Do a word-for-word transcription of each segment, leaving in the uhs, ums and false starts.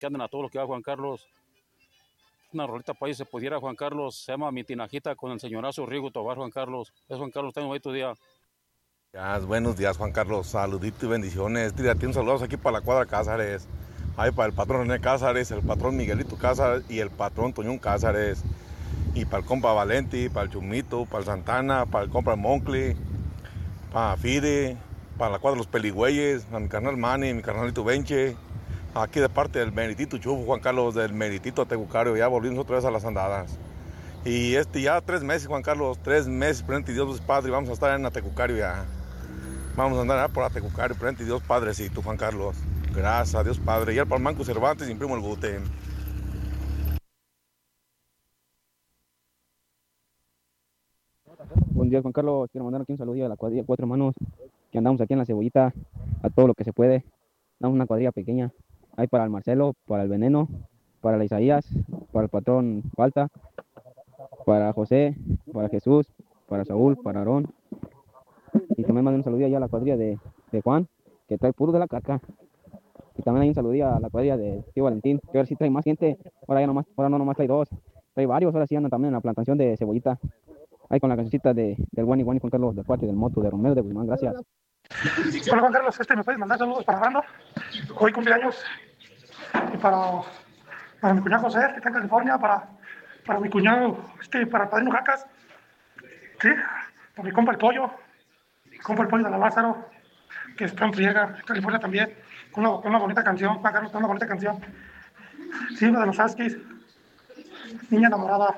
que anden a todo lo que da Juan Carlos. Una rolita para ahí se pudiera, Juan Carlos, se llama Mi Tinajita con el señorazo Rigo Tobar, Juan Carlos. Es Juan Carlos, tengo ahí tu día. Ya, buenos días, Juan Carlos, saluditos y bendiciones. Tírate un saludo aquí para la cuadra Cázares. Ahí para el patrón René Cázares, el patrón Miguelito Cázares y el patrón Toñón Cázares. Y para el compa Valenti, para el Chumito, para el Santana, para el compa Moncli, para Fide, para la cuadra Los Peligüeyes, a mi carnal Manny, mi carnalito Benche. Aquí de parte del meritito Chufo, Juan Carlos, del meritito Tecucario, ya volvimos otra vez a las andadas. Y este ya tres meses, Juan Carlos, tres meses, frente Dios es Padre, y vamos a estar en Atecucario ya. Vamos a andar por Atecucario, frente Dios Padrecito, Juan Carlos. Gracias a Dios Padre. Y al Palmanco Cervantes, imprimo el Gute. Buen día, Juan Carlos. Quiero mandar aquí un saludo a la cuadrilla Cuatro Hermanos, que andamos aquí en la Cebollita, a todo lo que se puede. Damos una cuadrilla pequeña. Hay para el Marcelo, para el Veneno, para el Isaías, para el patrón Falta, para José, para Jesús, para Saúl, para Aarón. Y también mando un saludo allá a la cuadrilla de, de Juan, que trae puro de la caca. Y también hay un saludillo a la cuadrilla de Tío Valentín, que ahora sí trae más gente. Ahora ya no, más, ahora no nomás trae dos, trae varios. Ahora sí andan también en la plantación de Cebollita. Ahí con la cancioncita de, del Guani Guani Juan Carlos, de parte del Moto, de Romero de Guzmán. Gracias. Hola Juan Carlos, este, ¿me puedes mandar saludos para Brando? Hoy cumpleaños. Y para, para mi cuñado José, que está en California, para, para mi cuñado, este, para el padrino Jacas, ¿sí? Para mi compa el Pollo, mi compa el Pollo de la Lázaro, que está en Friega, en California también, con una, con una bonita canción, Juan Carlos, con una bonita canción. Sí, una de los Askis, Niña Enamorada.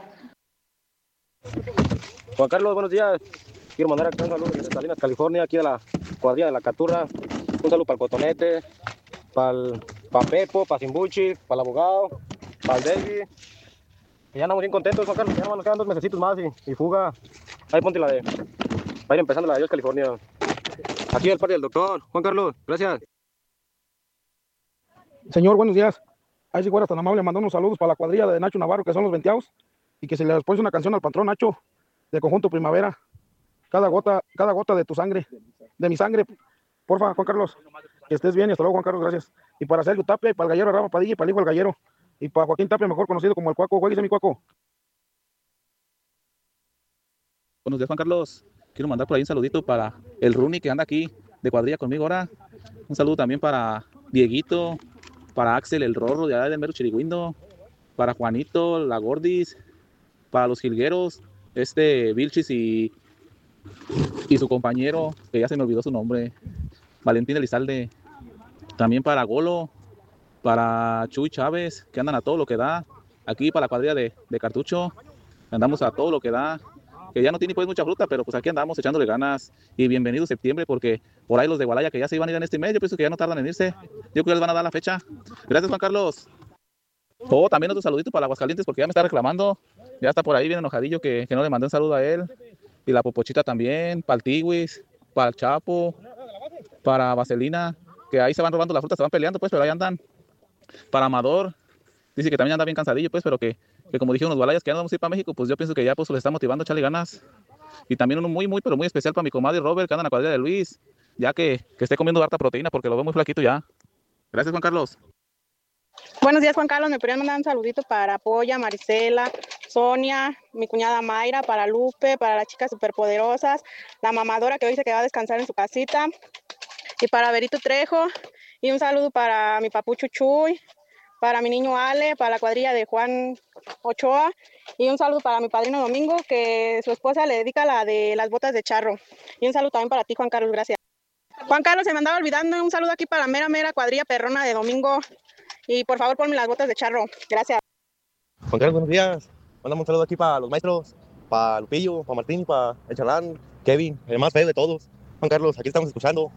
Juan Carlos, buenos días. Quiero mandar acá un saludo desde Salinas, California, aquí a la cuadrilla de la Caturra. Un saludo para el Cotonete, para el para Pepo, para Simbuchi, para el abogado, para el David. Y ya andamos bien contentos, Juan Carlos. Ya nos quedan dos mesecitos más y, y fuga. Ahí ponte la de. Va a ir empezando la de Dios, California. Aquí el parque del doctor. Juan Carlos, gracias. Señor, buenos días. Ahí si fuera tan amable, mandó unos saludos para la cuadrilla de Nacho Navarro, que son los venteados, y que se le pone una canción al patrón Nacho, de Conjunto Primavera. Cada gota, cada gota de tu sangre, de mi sangre, porfa, Juan Carlos, que estés bien y hasta luego, Juan Carlos, gracias. Y para Sergio Tapia, y para el gallero Rama Padilla, y para el hijo del gallero, y para Joaquín Tapia, mejor conocido como el Cuaco. Jueguese mi Cuaco. Buenos días, Juan Carlos. Quiero mandar por ahí un saludito para el Runi que anda aquí de cuadrilla conmigo ahora. Un saludo también para Dieguito, para Axel el Rorro de allá del Mero Chiriguindo, para Juanito, la Gordis, para los Jilgueros, este Vilchis y, y su compañero, que ya se me olvidó su nombre, Valentín Elizalde. También para Golo, para Chuy Chávez, que andan a todo lo que da. Aquí para la cuadrilla de, de Cartucho, andamos a todo lo que da. Que ya no tiene pues mucha fruta, pero pues aquí andamos echándole ganas. Y bienvenido septiembre, porque por ahí los de Gualaya que ya se iban a ir en este mes, yo pienso que ya no tardan en irse. Yo creo que les van a dar la fecha. Gracias, Juan Carlos. Oh, también otro saludito para Aguascalientes, porque ya me está reclamando. Ya está por ahí bien enojadillo que, que no le mandé un saludo a él. Y la Popochita también, para el Tiwis, para el Chapo, para Vaselina, que ahí se van robando la fruta, se van peleando, pues, pero ahí andan. Para Amador, dice que también anda bien cansadillo, pues, pero que, que como dijeron los Gualayas que ya no vamos a ir para México, pues yo pienso que ya pues les está motivando a echarle ganas. Y también uno muy, muy, pero muy especial para mi comadre Robert, que anda en la cuadrilla de Luis, ya que, que esté comiendo harta proteína, porque lo veo muy flaquito ya. Gracias, Juan Carlos. Buenos días, Juan Carlos. Me podrían mandar un saludito para Polla, Marisela, Sonia, mi cuñada Mayra, para Lupe, para las chicas superpoderosas, la mamadora que hoy se quedó a descansar en su casita, y para Berito Trejo, y un saludo para mi papucho Chuy, para mi niño Ale, para la cuadrilla de Juan Ochoa, y un saludo para mi padrino Domingo, que su esposa le dedica la de las botas de charro. Y un saludo también para ti, Juan Carlos, gracias. Juan Carlos, se me andaba olvidando, un saludo aquí para la mera, mera cuadrilla perrona de Domingo. Y por favor, ponme las botas de charro. Gracias. Juan Carlos, buenos días. Mandamos un saludo aquí para los maestros, para Lupillo, para Martín, para el Chalán, Kevin, el más feo de todos. Juan Carlos, aquí estamos escuchando.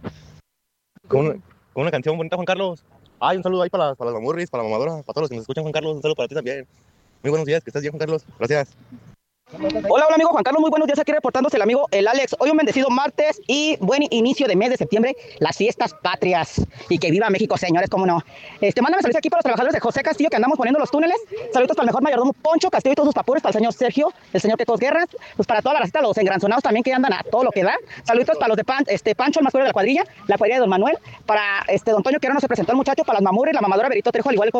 Con una, con una canción bonita, Juan Carlos. Ay, un saludo ahí para las, para las mamurris, para la mamadora, para todos los que nos escuchan, Juan Carlos. Un saludo para ti también. Muy buenos días, que estés bien, Juan Carlos. Gracias. Hola, hola amigo Juan Carlos, muy buenos días, aquí reportándose el amigo el Alex. Hoy un bendecido martes y buen inicio de mes de septiembre, las fiestas patrias. Y que viva México, señores, cómo no. Este, mándame saludos aquí para los trabajadores de José Castillo que andamos poniendo los túneles. Saludos para el mejor mayordomo Poncho Castillo y todos sus papures, para el señor Sergio, el señor Tecos Guerras, pues para toda la racita, los engranzonados también que andan a todo lo que da. Saludos para los de Pan, este, Pancho, el más fuerte de la cuadrilla, la cuadrilla de Don Manuel, para este Don Toño que ahora no se presentó el muchacho, para las mamures, la mamadora Berito Trejo, al igual